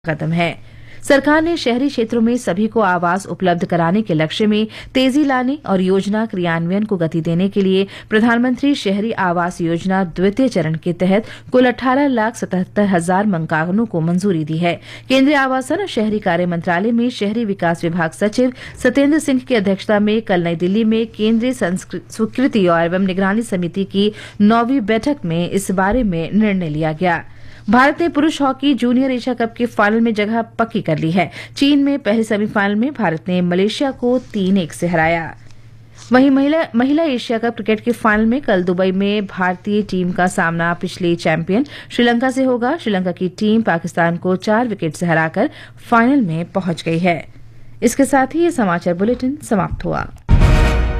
कदम है। सरकार ने शहरी क्षेत्रों में सभी को आवास उपलब्ध कराने के लक्ष्य में तेजी लाने और योजना क्रियान्वयन को गति देने के लिए प्रधानमंत्री शहरी आवास योजना द्वितीय चरण के तहत कुल 18,77,000 मकानों को मंजूरी दी है। केंद्रीय आवासन और शहरी कार्य मंत्रालय में शहरी विकास विभाग सचिव सत्येंद्र सिंह की अध्यक्षता में कल नई दिल्ली में केंद्रीय स्वीकृति एवं निगरानी समिति की 9वीं बैठक में इस बारे में निर्णय लिया गया। भारत ने पुरुष हॉकी जूनियर एशिया कप के फाइनल में जगह पक्की कर ली है। चीन में पहले सेमीफाइनल में भारत ने मलेशिया को 3-1 से हराया। वहीं महिला एशिया कप क्रिकेट के फाइनल में कल दुबई में भारतीय टीम का सामना पिछले चैंपियन श्रीलंका से होगा। श्रीलंका की टीम पाकिस्तान को 4 विकेट से हराकर फाइनल में पहुंच गई है। इसके साथ ही ये समाचार बुलेटिन समाप्त हुआ।